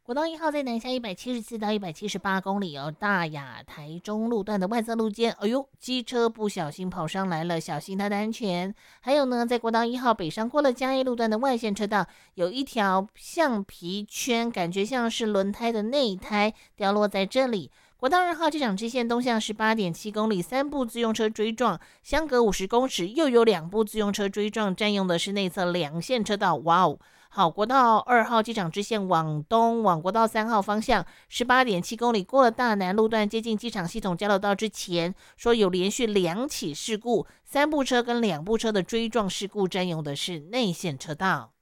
国道1号在南下174到178公里大雅台中路段的外侧路肩，哎呦，机车不小心跑上来了，小心它的安全。还有呢，在国道1号北上过了嘉义路段的外线车道，有一条橡皮圈，感觉像是轮胎的内胎掉落在这里。国道2号机场支线东向18.7公里，三部自用车追撞，相隔50公尺，又有两部自用车追撞，占用的是内侧两线车道。哇哦！好，国道2号机场支线往东往国道3号方向18.7公里，过了大南路段，接近机场系统交流道之前，说有连续两起事故，三部车跟两部车的追撞事故占用的是内线车道。